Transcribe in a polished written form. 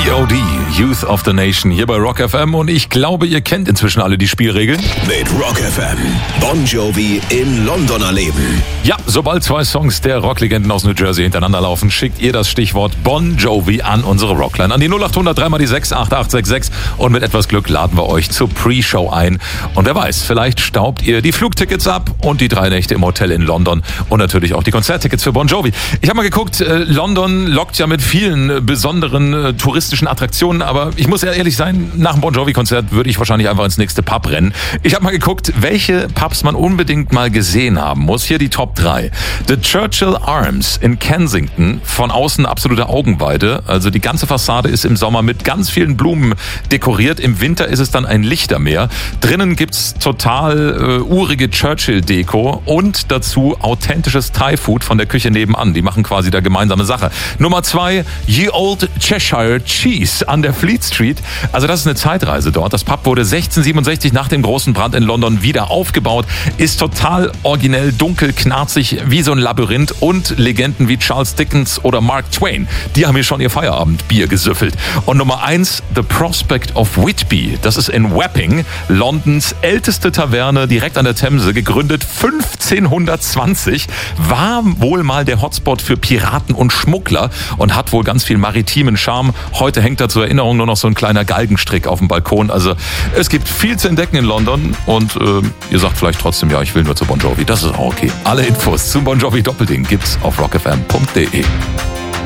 B.O.D. Youth of the Nation hier bei Rock FM und ich glaube, ihr kennt inzwischen alle die Spielregeln. Mit Rock FM. Bon Jovi im Londoner Leben. Ja, sobald 2 Songs der Rocklegenden aus New Jersey hintereinander laufen, schickt ihr das Stichwort Bon Jovi an unsere Rockline. An die 0800 3 mal die 6 8866 und mit etwas Glück laden wir euch zur Pre-Show ein. Und wer weiß, vielleicht staubt ihr die Flugtickets ab und die 3 Nächte im Hotel in London und natürlich auch die Konzerttickets für Bon Jovi. Ich habe mal geguckt, London lockt ja mit vielen besonderen touristischen Attraktionen, aber ich muss ja ehrlich sein, nach dem Bon Jovi-Konzert würde ich wahrscheinlich einfach ins nächste Pub rennen. Ich habe mal geguckt, welche Pubs man unbedingt mal gesehen haben muss. Hier die Top 3. The Churchill Arms in Kensington, von außen absolute Augenweide. Also die ganze Fassade ist im Sommer mit ganz vielen Blumen dekoriert. Im Winter ist es dann ein Lichtermeer. Drinnen gibt's total urige Churchill-Deko und dazu authentisches Thai-Food von der Küche nebenan. Die machen quasi da gemeinsame Sache. Nummer 2, Ye Old Cheshire Cheese an der Fleet Street. Also das ist eine Zeitreise dort. Das Pub wurde 1667 nach dem großen Brand in London wieder aufgebaut. Ist total originell, dunkel, knarzig, wie so ein Labyrinth. Und Legenden wie Charles Dickens oder Mark Twain, die haben hier schon ihr Feierabendbier gesüffelt. Und Nummer 1, The Prospect of Whitby. Das ist in Wapping, Londons älteste Taverne, direkt an der Themse, gegründet 1520. War wohl mal der Hotspot für Piraten und Schmuggler und hat wohl ganz viel maritimen Charme. Heute hängt da zur Erinnerung nur noch so ein kleiner Galgenstrick auf dem Balkon. Also es gibt viel zu entdecken in London und ihr sagt vielleicht trotzdem, ja, ich will nur zu Bon Jovi. Das ist auch okay. Alle Infos zum Bon Jovi Doppelding gibt's auf rockfm.de.